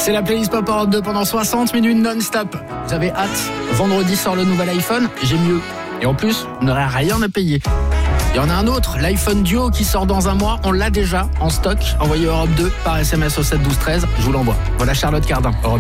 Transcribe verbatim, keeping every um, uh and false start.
C'est la playlist Pop Europe deux pendant soixante minutes non-stop. Vous avez hâte? Vendredi sort le nouvel iPhone, j'ai mieux. Et en plus, on n'aurait rien à payer. Il y en a un autre, l'iPhone Duo qui sort dans un mois. On l'a déjà en stock. Envoyez Europe deux par S M S au sept douze treize. Je vous l'envoie. Voilà Charlotte Cardin, Europe